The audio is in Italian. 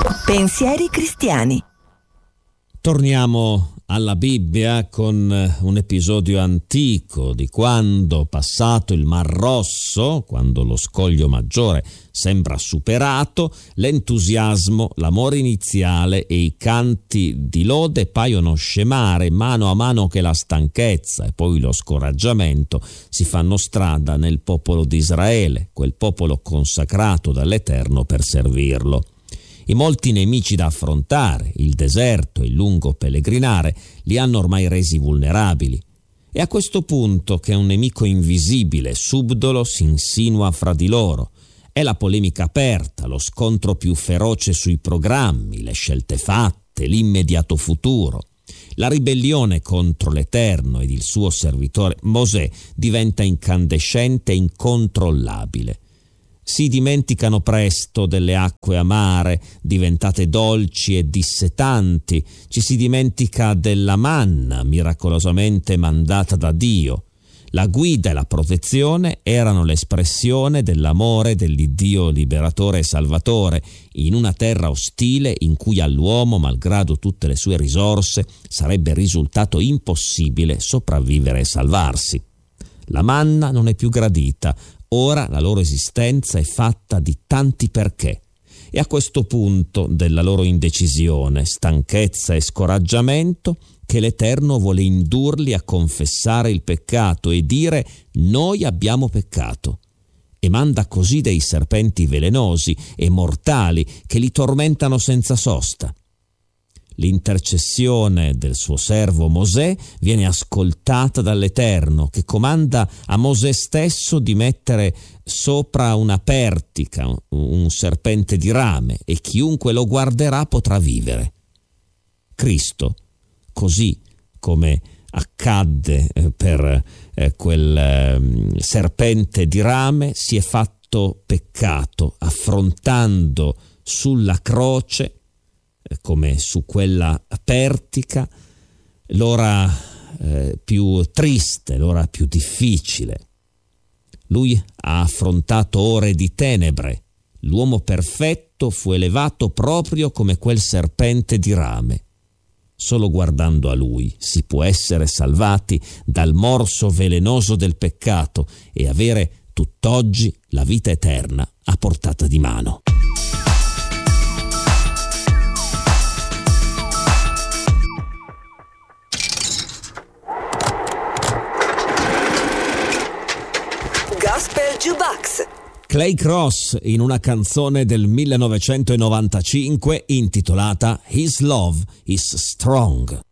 Pensieri cristiani. Torniamo alla Bibbia con un episodio antico di quando, passato il Mar Rosso, quando lo scoglio maggiore sembra superato, l'entusiasmo, l'amore iniziale e i canti di lode paiono scemare mano a mano che la stanchezza e poi lo scoraggiamento si fanno strada nel popolo di Israele, quel popolo consacrato dall'Eterno per servirlo. I molti nemici da affrontare, il deserto e il lungo pellegrinare, li hanno ormai resi vulnerabili. È a questo punto che un nemico invisibile, subdolo, si insinua fra di loro. È la polemica aperta, lo scontro più feroce sui programmi, le scelte fatte, l'immediato futuro. La ribellione contro l'Eterno ed il suo servitore Mosè diventa incandescente e incontrollabile. Si dimenticano presto delle acque amare, diventate dolci e dissetanti, ci si dimentica della manna miracolosamente mandata da Dio. La guida e la protezione erano l'espressione dell'amore dell'Iddio liberatore e salvatore, in una terra ostile in cui all'uomo, malgrado tutte le sue risorse, sarebbe risultato impossibile sopravvivere e salvarsi. La manna non è più gradita. Ora la loro esistenza è fatta di tanti perché. E a questo punto della loro indecisione, stanchezza e scoraggiamento che l'Eterno vuole indurli a confessare il peccato e dire: noi abbiamo peccato. E manda così dei serpenti velenosi e mortali che li tormentano senza sosta. L'intercessione del suo servo Mosè viene ascoltata dall'Eterno, che comanda a Mosè stesso di mettere sopra una pertica un serpente di rame, e chiunque lo guarderà potrà vivere. Cristo, così come accadde per quel serpente di rame, si è fatto peccato, affrontando sulla croce, come su quella pertica, l'ora più triste, l'ora più difficile. Lui ha affrontato ore di tenebre. L'uomo perfetto fu elevato proprio come quel serpente di rame. Solo guardando a lui si può essere salvati dal morso velenoso del peccato e avere tutt'oggi la vita eterna a portata di mano. Gospel Jukebox. Clay Cross in una canzone del 1995 intitolata His Love is Strong.